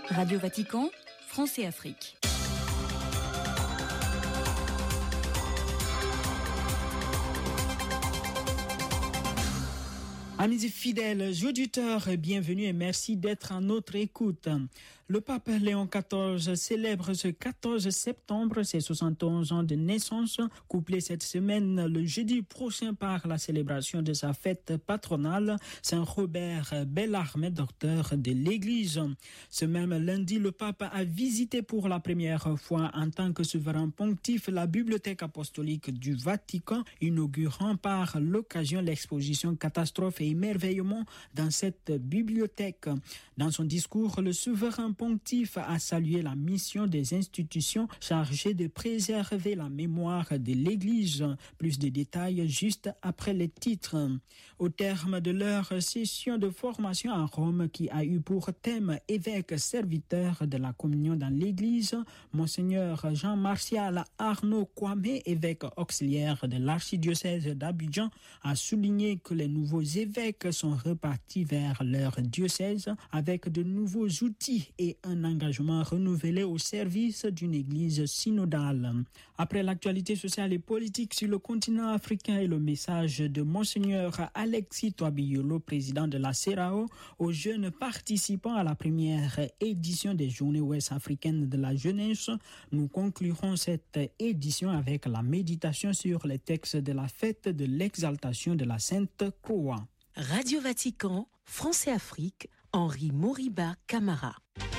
Radio Vatican, France et Afrique. Amis et fidèles auditeurs, bienvenue et merci d'être à notre écoute. Le pape Léon XIV célèbre ce 14 septembre ses 71 ans de naissance, couplé cette semaine le jeudi prochain par la célébration de sa fête patronale, Saint-Robert Bellarmé, docteur de l'Église. Ce même lundi, le pape a visité pour la première fois en tant que souverain pontife la bibliothèque apostolique du Vatican, inaugurant par l'occasion l'exposition Catastrophes et émerveillement dans cette bibliothèque. Dans son discours, le souverain pontife a salué la mission des institutions chargées de préserver la mémoire de l'Église. Plus de détails juste après les titres. Au terme de leur session de formation à Rome qui a eu pour thème évêque serviteur de la communion dans l'Église, Monseigneur Jean-Martial Arnaud Kwame, évêque auxiliaire de l'archidiocèse d'Abidjan, a souligné que les nouveaux évêques sont repartis vers leur diocèse avec de nouveaux outils et un engagement renouvelé au service d'une église synodale. Après l'actualité sociale et politique sur le continent africain et le message de Monseigneur Alexis Touabiolo, président de la CERAO, aux jeunes participants à la première édition des Journées ouest-africaines de la jeunesse, nous conclurons cette édition avec la méditation sur les textes de la fête de l'exaltation de la Sainte Croix. Radio Vatican, France et Afrique, Henri Moriba Camara.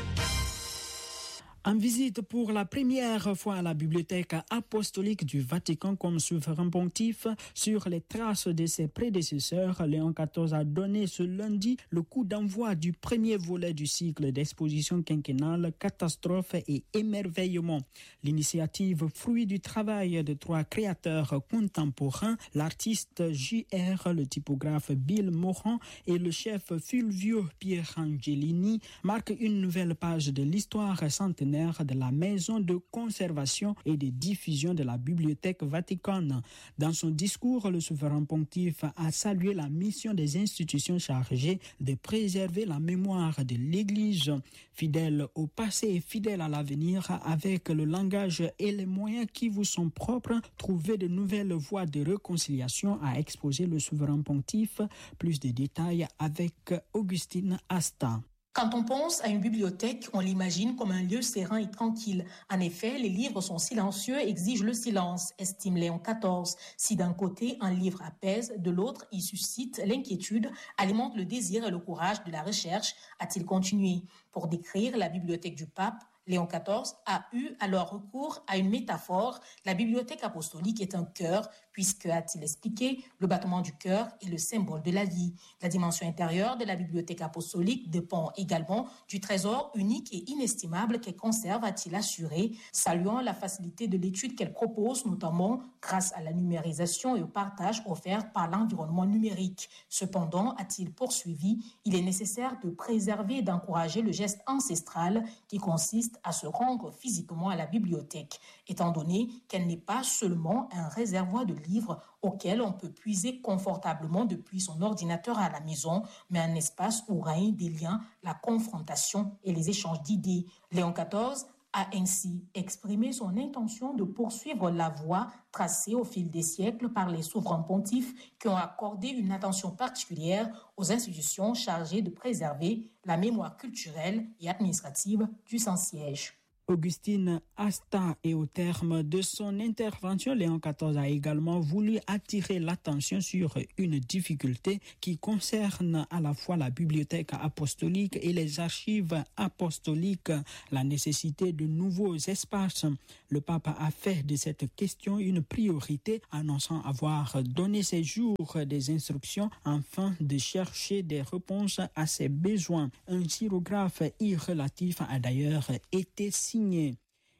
En visite pour la première fois à la bibliothèque apostolique du Vatican comme souverain pontife, sur les traces de ses prédécesseurs, Léon XIV a donné ce lundi le coup d'envoi du premier volet du cycle d'exposition quinquennale Catastrophes et émerveillement. L'initiative, fruit du travail de 3 créateurs contemporains, l'artiste J.R., le typographe Bill Moran et le chef Fulvio Pierangelini, marque une nouvelle page de l'histoire centenaire de la maison de conservation et de diffusion de la Bibliothèque Vaticane. Dans son discours, le souverain pontife a salué la mission des institutions chargées de préserver la mémoire de l'Église. Fidèle au passé et fidèle à l'avenir, avec le langage et les moyens qui vous sont propres, trouvez de nouvelles voies de réconciliation, a exposé le souverain pontife. Plus de détails avec Augustine Asta. Quand on pense à une bibliothèque, on l'imagine comme un lieu serein et tranquille. En effet, les livres sont silencieux et exigent le silence, estime Léon XIV. Si d'un côté, un livre apaise, de l'autre, il suscite l'inquiétude, alimente le désir et le courage de la recherche, a-t-il continué. Pour décrire la bibliothèque du pape, Léon XIV a eu alors recours à une métaphore. La bibliothèque apostolique est un cœur, puisque, a-t-il expliqué, le battement du cœur est le symbole de la vie. La dimension intérieure de la bibliothèque apostolique dépend également du trésor unique et inestimable qu'elle conserve, a-t-il assuré, saluant la facilité de l'étude qu'elle propose, notamment grâce à la numérisation et au partage offert par l'environnement numérique. Cependant, a-t-il poursuivi, il est nécessaire de préserver et d'encourager le geste ancestral qui consiste à se rendre physiquement à la bibliothèque, étant donné qu'elle n'est pas seulement un réservoir de livres auquel on peut puiser confortablement depuis son ordinateur à la maison, mais un espace où règnent des liens, la confrontation et les échanges d'idées. Léon XIV a ainsi exprimé son intention de poursuivre la voie tracée au fil des siècles par les souverains pontifes qui ont accordé une attention particulière aux institutions chargées de préserver la mémoire culturelle et administrative du Saint-Siège. Augustine Asta, et au terme de son intervention, Léon XIV a également voulu attirer l'attention sur une difficulté qui concerne à la fois la bibliothèque apostolique et les archives apostoliques, la nécessité de nouveaux espaces. Le pape a fait de cette question une priorité, annonçant avoir donné ces jours des instructions afin de chercher des réponses à ses besoins. Un chirographe irrelatif a d'ailleurs été signé.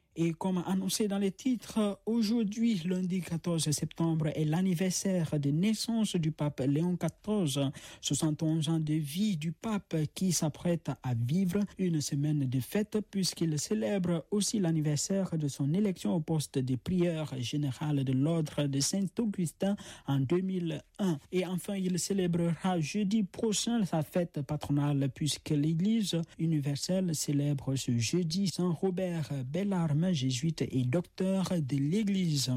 Et comme annoncé dans les titres, aujourd'hui, lundi 14 septembre, est l'anniversaire de naissance du pape Léon XIV. 71 ans de vie du pape qui s'apprête à vivre une semaine de fête puisqu'il célèbre aussi l'anniversaire de son élection au poste de prieur général de l'ordre de Saint-Augustin en 2001. Et enfin, il célébrera jeudi prochain sa fête patronale puisque l'Église universelle célèbre ce jeudi Saint Robert Bellarme, jésuite et docteur de l'Église.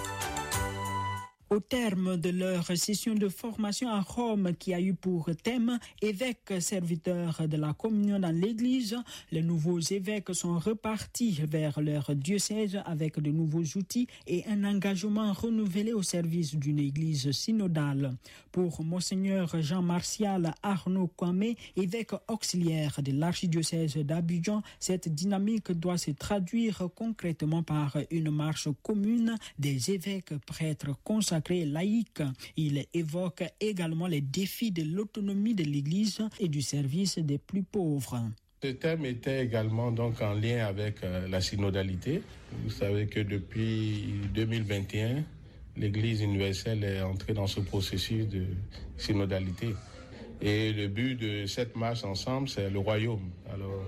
Au terme de leur session de formation à Rome qui a eu pour thème « Évêques serviteurs de la communion dans l'Église », les nouveaux évêques sont repartis vers leur diocèse avec de nouveaux outils et un engagement renouvelé au service d'une Église synodale. Pour Monseigneur Jean-Martial Arnaud Kwame, évêque auxiliaire de l'archidiocèse d'Abidjan, cette dynamique doit se traduire concrètement par une marche commune des évêques prêtres consacrés laïque. Il évoque également les défis de l'autonomie de l'Église et du service des plus pauvres. Ce thème était également donc en lien avec la synodalité. Vous savez que depuis 2021, l'Église universelle est entrée dans ce processus de synodalité. Et le but de cette marche ensemble, c'est le royaume. Alors,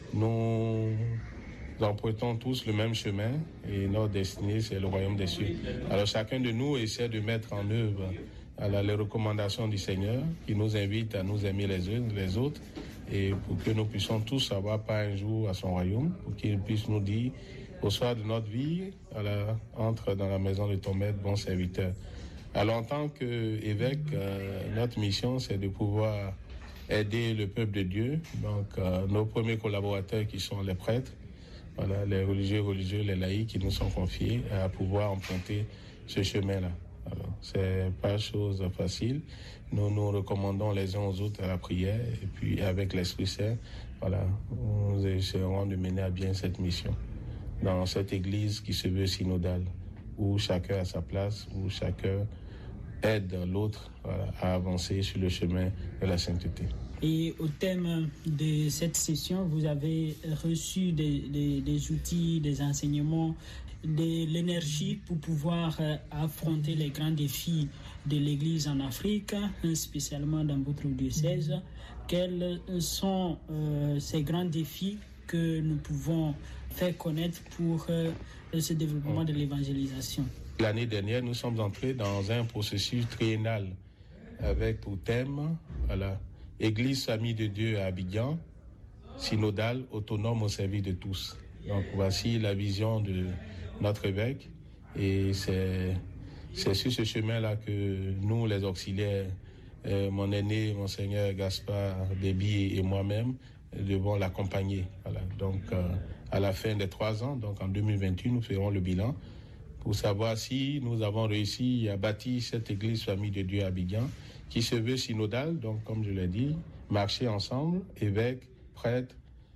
nous empruntons tous le même chemin et notre destinée, c'est le royaume des cieux. Alors chacun de nous essaie de mettre en œuvre les recommandations du Seigneur qui nous invite à nous aimer les uns les autres et pour que nous puissions tous avoir pas un jour à son royaume, pour qu'il puisse nous dire au soir de notre vie, entre dans la maison de ton maître, bon serviteur. Alors en tant qu'évêque, notre mission, c'est de pouvoir aider le peuple de Dieu, donc nos premiers collaborateurs qui sont les prêtres, voilà, les religieux, les laïcs qui nous sont confiés à pouvoir emprunter ce chemin-là. Alors, c'est pas chose facile. Nous nous recommandons les uns aux autres à la prière et puis avec l'Esprit Saint, voilà, nous essaierons de mener à bien cette mission dans cette église qui se veut synodale, où chacun a sa place, où chacun aide l'autre, voilà, à avancer sur le chemin de la sainteté. Et au thème de cette session, vous avez reçu des outils, des enseignements, de l'énergie pour pouvoir affronter les grands défis de l'Église en Afrique, spécialement dans votre diocèse. Quels sont ces grands défis que nous pouvons faire connaître pour ce développement de l'évangélisation? L'année dernière, nous sommes entrés dans un processus triennal avec pour thème, voilà, Église Famille de Dieu à Abidjan, synodale, autonome au service de tous. Donc voici la vision de notre évêque et c'est sur ce chemin-là que nous, les auxiliaires, mon aîné, Monseigneur Gaspard Déby et moi-même, devons l'accompagner. Voilà. Donc à la fin des 3 ans, donc en 2028, nous ferons le bilan pour savoir si nous avons réussi à bâtir cette Église Famille de Dieu à Abidjan qui se veut synodale, donc comme je l'ai dit, marcher ensemble, évêques, prêtres,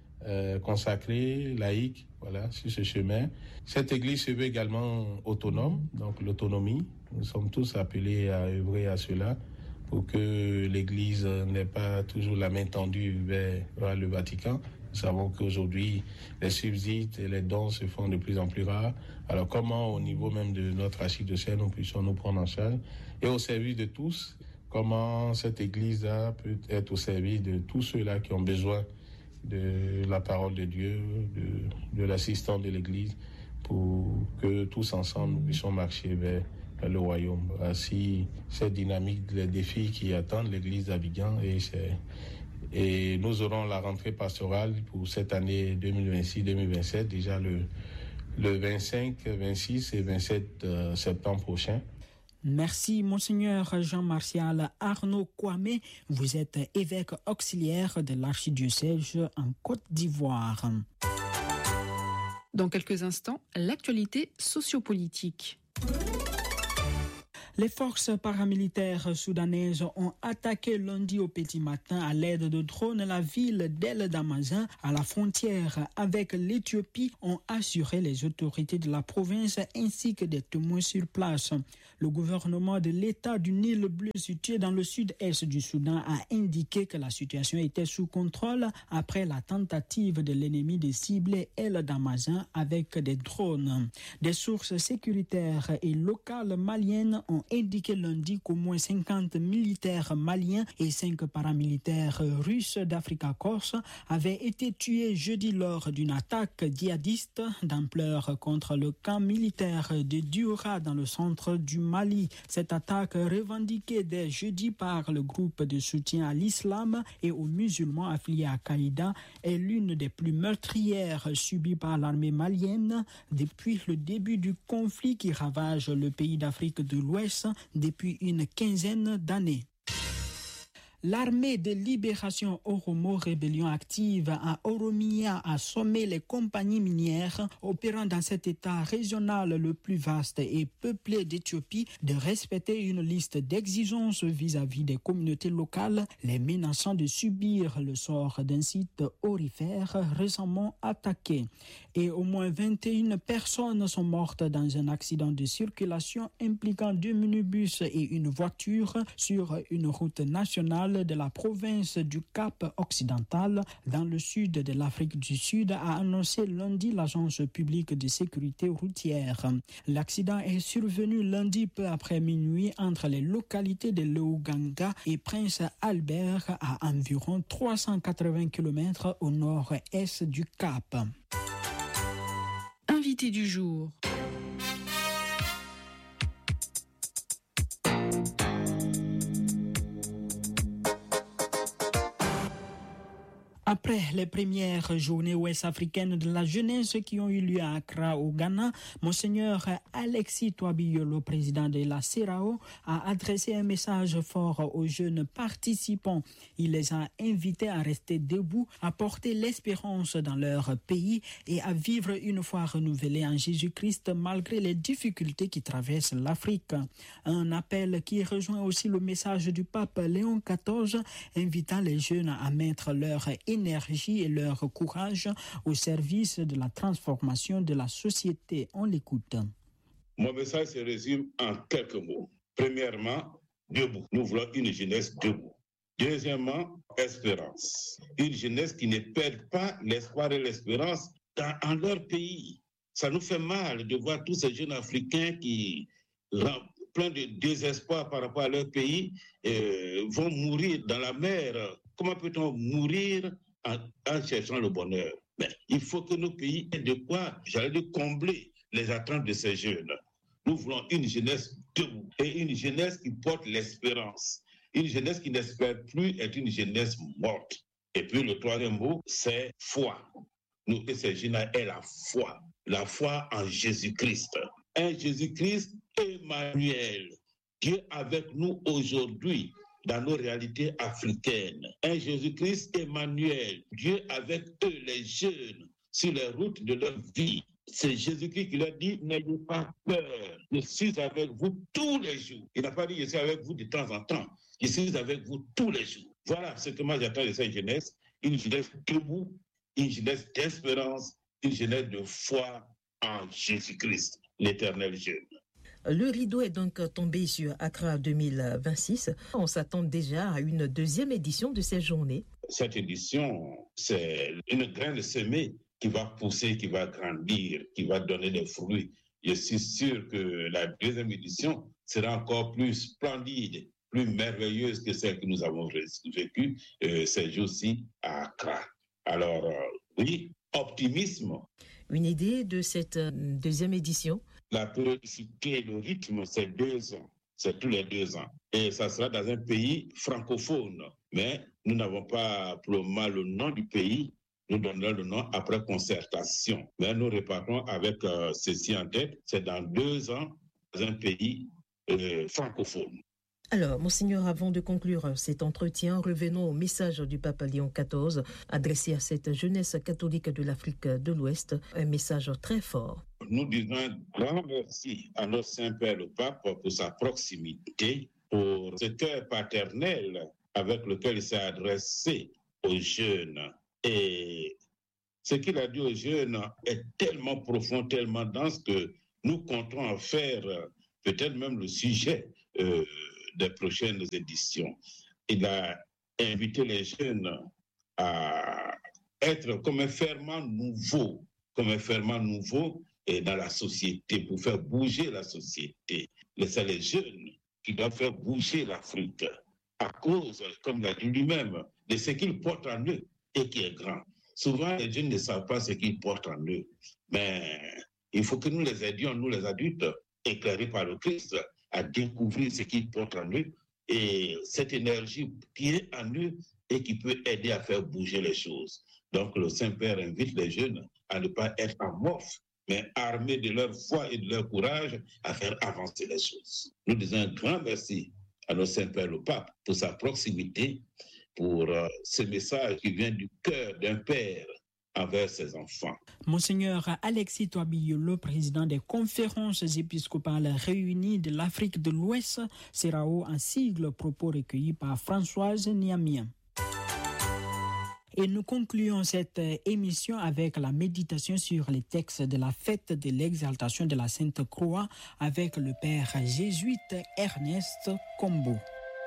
consacrés, laïcs, voilà, sur ce chemin. Cette Église se veut également autonome, donc l'autonomie. Nous sommes tous appelés à œuvrer à cela pour que l'Église n'ait pas toujours la main tendue vers le Vatican. Nous savons qu'aujourd'hui, les subsides et les dons se font de plus en plus rares. Alors comment, au niveau même de notre archidiocèse, nous puissions nous prendre en charge et au service de tous, comment cette Église-là peut être au service de tous ceux-là qui ont besoin de la parole de Dieu, de l'assistance de l'Église, pour que tous ensemble nous puissions marcher vers le royaume. Ainsi, cette dynamique, les défis qui attendent l'Église d'Abidjan et nous aurons la rentrée pastorale pour cette année 2026-2027, déjà le 25, 26 et 27 septembre prochain. Merci, Monseigneur Jean-Martial Arnaud Kwame. Vous êtes évêque auxiliaire de l'archidiocèse en Côte d'Ivoire. Dans quelques instants, l'actualité sociopolitique. Les forces paramilitaires soudanaises ont attaqué lundi au petit matin à l'aide de drones la ville d'El Damazin à la frontière avec l'Éthiopie, ont assuré les autorités de la province ainsi que des témoins sur place. Le gouvernement de l'État du Nil bleu situé dans le sud-est du Soudan a indiqué que la situation était sous contrôle après la tentative de l'ennemi de cibler El Damazin avec des drones. Des sources sécuritaires et locales maliennes ont indiqué lundi qu'au moins 50 militaires maliens et 5 paramilitaires russes d'Africa Corse avaient été tués jeudi lors d'une attaque djihadiste d'ampleur contre le camp militaire de Dioura dans le centre du Mali. Cette attaque revendiquée dès jeudi par le groupe de soutien à l'islam et aux musulmans affiliés à Al-Qaïda est l'une des plus meurtrières subies par l'armée malienne depuis le début du conflit qui ravage le pays d'Afrique de l'Ouest depuis une quinzaine d'années. L'armée de libération Oromo, rébellion active à Oromia, a sommé les compagnies minières opérant dans cet état régional le plus vaste et peuplé d'Éthiopie de respecter une liste d'exigences vis-à-vis des communautés locales, les menaçant de subir le sort d'un site aurifère récemment attaqué. Et au moins 21 personnes sont mortes dans un accident de circulation impliquant 2 minibus et une voiture sur une route nationale de la province du Cap occidental dans le sud de l'Afrique du Sud, a annoncé lundi l'agence publique de sécurité routière. L'accident est survenu lundi peu après minuit entre les localités de Leouganga et Prince Albert à environ 380 km au nord-est du Cap. Invité du jour. Après les premières journées ouest-africaines de la jeunesse qui ont eu lieu à Accra au Ghana, Monseigneur Alexis Touabiyolo, président de la CERAO, a adressé un message fort aux jeunes participants. Il les a invités à rester debout, à porter l'espérance dans leur pays et à vivre une foi renouvelée en Jésus-Christ malgré les difficultés qui traversent l'Afrique. Un appel qui rejoint aussi le message du pape Léon XIV, invitant les jeunes à mettre leur énergie et leur courage au service de la transformation de la société. On l'écoute. Mon message se résume en quelques mots. Premièrement, debout. Nous voulons une jeunesse debout. Deuxièmement, espérance. Une jeunesse qui ne perd pas l'espoir et l'espérance en leur pays. Ça nous fait mal de voir tous ces jeunes Africains qui, pleins de désespoir par rapport à leur pays, vont mourir dans la mer. Comment peut-on mourir en cherchant le bonheur? Mais il faut que nos pays aient de quoi, combler les attentes de ces jeunes. Nous voulons une jeunesse debout et une jeunesse qui porte l'espérance. Une jeunesse qui n'espère plus est une jeunesse morte. Et puis le troisième mot, c'est foi. Nous, que ces jeunes aient la foi en Jésus-Christ. Un Jésus-Christ Emmanuel, Dieu avec nous aujourd'hui, dans nos réalités africaines. Un Jésus-Christ Emmanuel, Dieu avec eux, les jeunes, sur les routes de leur vie. C'est Jésus-Christ qui leur dit, n'ayez pas peur, je suis avec vous tous les jours. Il n'a pas dit, je suis avec vous de temps en temps, je suis avec vous tous les jours. Voilà ce que moi j'attends de cette jeunesse, une jeunesse debout, une jeunesse d'espérance, une jeunesse de foi en Jésus-Christ, l'éternel jeune. Le rideau est donc tombé sur Accra 2026. On s'attend déjà à une deuxième édition de ces journées. Cette édition, c'est une graine semée qui va pousser, qui va grandir, qui va donner des fruits. Je suis sûr que la deuxième édition sera encore plus splendide, plus merveilleuse que celle que nous avons vécue ces jours-ci à Accra. Alors, oui, optimisme. Une idée de cette deuxième édition? La périodicité, le rythme, c'est 2 ans. C'est tous les 2 ans. Et ça sera dans un pays francophone. Mais nous n'avons pas pour le moment le nom du pays. Nous donnerons le nom après concertation. Mais nous repartons avec ceci en tête. C'est dans 2 ans, dans un pays francophone. Alors, Monseigneur, avant de conclure cet entretien, revenons au message du pape Léon XIV adressé à cette jeunesse catholique de l'Afrique de l'Ouest, un message très fort. Nous disons un grand merci à notre Saint-Père le Pape pour sa proximité, pour ce cœur paternel avec lequel il s'est adressé aux jeunes. Et ce qu'il a dit aux jeunes est tellement profond, tellement dense que nous comptons en faire peut-être même le sujet des prochaines éditions. Il a invité les jeunes à être comme un ferment nouveau et dans la société, pour faire bouger la société. C'est les jeunes qui doivent faire bouger l'Afrique à cause, comme il a dit lui-même, de ce qu'ils portent en eux et qui est grand. Souvent, les jeunes ne savent pas ce qu'ils portent en eux, mais il faut que nous les aidions, nous les adultes, éclairés par le Christ, à découvrir ce qu'ils portent en eux et cette énergie qui est en eux et qui peut aider à faire bouger les choses. Donc, le Saint-Père invite les jeunes à ne pas être amorphes, mais armés de leur foi et de leur courage à faire avancer les choses. Nous disons un grand merci à notre Saint-Père le Pape pour sa proximité, pour ce message qui vient du cœur d'un père envers ses enfants. Monseigneur Alexis Touabiyolo, président des conférences épiscopales réunies de l'Afrique de l'Ouest, CERAO, un sigle, propos recueillis par Françoise Niamien. Et nous concluons cette émission avec la méditation sur les textes de la fête de l'exaltation de la Sainte Croix avec le père jésuite Ernest Combo.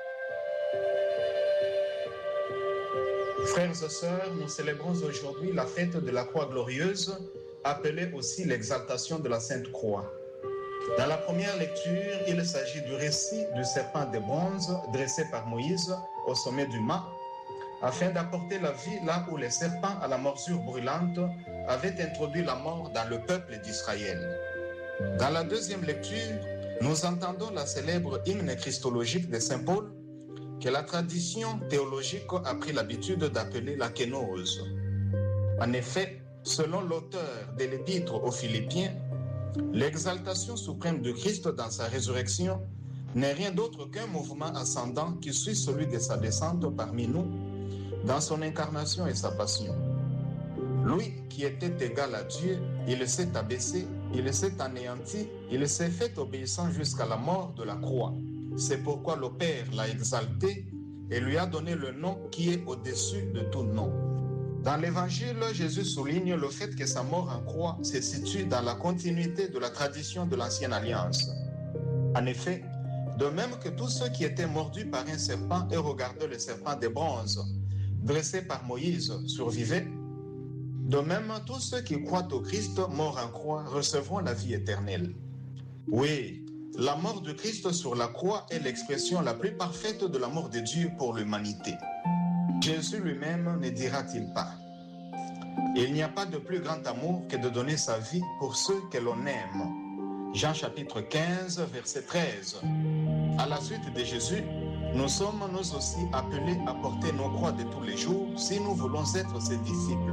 Frères et sœurs, nous célébrons aujourd'hui la fête de la Croix glorieuse, appelée aussi l'exaltation de la Sainte Croix. Dans la première lecture, il s'agit du récit du serpent de bronze dressé par Moïse au sommet du mât, afin d'apporter la vie là où les serpents à la morsure brûlante avaient introduit la mort dans le peuple d'Israël. Dans la deuxième lecture, nous entendons la célèbre hymne christologique de Saint Paul, que la tradition théologique a pris l'habitude d'appeler la kénose. En effet, selon l'auteur de l'épître aux Philippiens, l'exaltation suprême de Christ dans sa résurrection n'est rien d'autre qu'un mouvement ascendant qui suit celui de sa descente parmi nous, dans son incarnation et sa passion. Lui qui était égal à Dieu, il s'est abaissé, il s'est anéanti, il s'est fait obéissant jusqu'à la mort de la croix. C'est pourquoi le Père l'a exalté et lui a donné le nom qui est au-dessus de tout nom. Dans l'Évangile, Jésus souligne le fait que sa mort en croix se situe dans la continuité de la tradition de l'Ancienne Alliance. En effet, de même que tous ceux qui étaient mordus par un serpent et regardaient le serpent de bronze dressé par Moïse survivaient, de même tous ceux qui croient au Christ mort en croix recevront la vie éternelle. Oui, la mort de Christ sur la croix est l'expression la plus parfaite de l'amour de Dieu pour l'humanité. Jésus lui-même ne dira-t-il pas: il n'y a pas de plus grand amour que de donner sa vie pour ceux que l'on aime. Jean chapitre 15, verset 13. À la suite de Jésus, nous sommes nous aussi appelés à porter nos croix de tous les jours si nous voulons être ses disciples.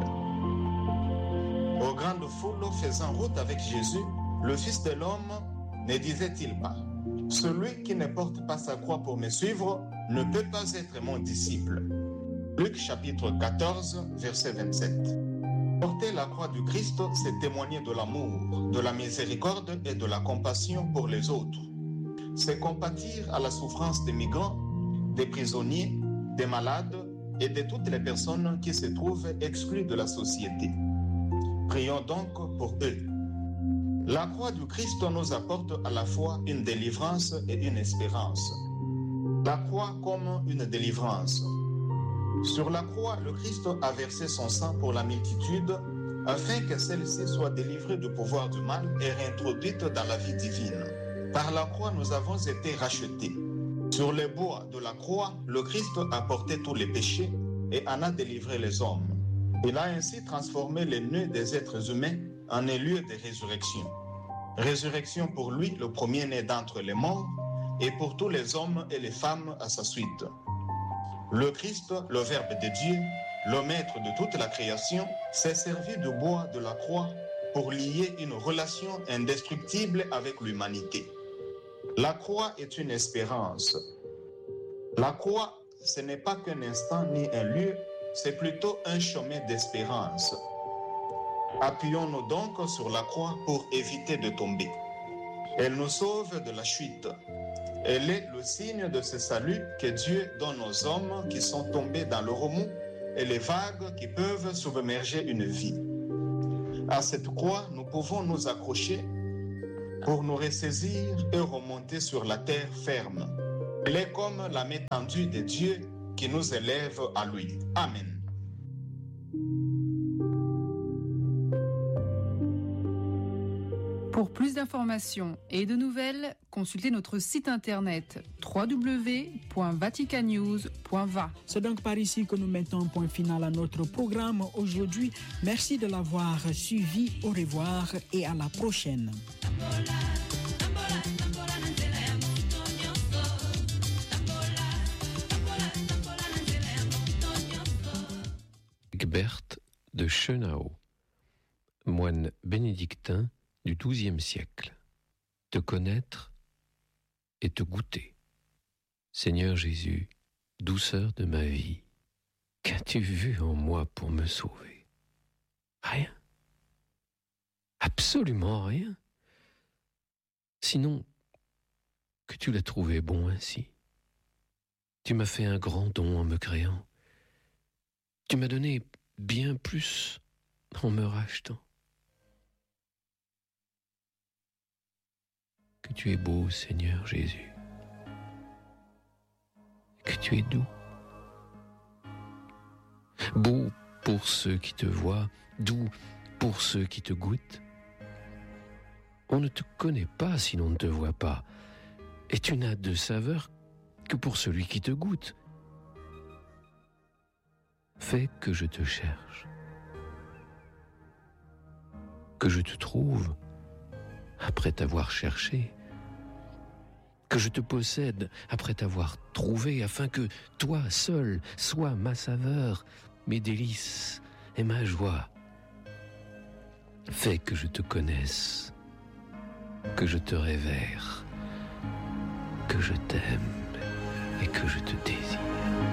Aux grandes foules faisant route avec Jésus, le Fils de l'homme ne disait-il pas: celui qui ne porte pas sa croix pour me suivre ne peut pas être mon disciple. Luc chapitre 14, verset 27. Porter la croix du Christ, c'est témoigner de l'amour, de la miséricorde et de la compassion pour les autres. C'est compatir à la souffrance des migrants, des prisonniers, des malades et de toutes les personnes qui se trouvent exclues de la société. Prions donc pour eux. La croix du Christ nous apporte à la fois une délivrance et une espérance. La croix comme une délivrance. Sur la croix, le Christ a versé son sang pour la multitude afin que celle-ci soit délivrée du pouvoir du mal et réintroduite dans la vie divine. Par la croix, nous avons été rachetés. Sur les bois de la croix, le Christ a porté tous les péchés et en a délivré les hommes. Il a ainsi transformé les nœuds des êtres humains en un lieu de résurrection. Résurrection pour lui, le premier-né d'entre les morts, et pour tous les hommes et les femmes à sa suite. Le Christ, le Verbe de Dieu, le maître de toute la création, s'est servi du bois de la croix pour lier une relation indestructible avec l'humanité. La croix est une espérance. La croix, ce n'est pas qu'un instant ni un lieu, c'est plutôt un chemin d'espérance. Appuyons-nous donc sur la croix pour éviter de tomber. Elle nous sauve de la chute. Elle est le signe de ce salut que Dieu donne aux hommes qui sont tombés dans le remous et les vagues qui peuvent submerger une vie. À cette croix, nous pouvons nous accrocher pour nous ressaisir et remonter sur la terre ferme. Elle est comme la main tendue de Dieu qui nous élève à lui. Amen. Pour plus d'informations et de nouvelles, consultez notre site internet www.vaticannews.va. C'est donc par ici que nous mettons un point final à notre programme aujourd'hui. Merci de l'avoir suivi. Au revoir et à la prochaine. Egbert de Schönau, moine bénédictin du XIIe siècle. Te connaître et te goûter. Seigneur Jésus, douceur de ma vie, qu'as-tu vu en moi pour me sauver? Rien. Absolument rien. Sinon, que tu l'as trouvé bon ainsi. Tu m'as fait un grand don en me créant. Tu m'as donné bien plus en me rachetant. Que tu es beau, Seigneur Jésus. Que tu es doux. Beau pour ceux qui te voient, doux pour ceux qui te goûtent. On ne te connaît pas si l'on ne te voit pas, et tu n'as de saveur que pour celui qui te goûte. Fais que je te cherche, que je te trouve après t'avoir cherché, que je te possède après t'avoir trouvé, afin que toi seul sois ma saveur, mes délices et ma joie. Fais que je te connaisse, que je te révère, que je t'aime et que je te désire.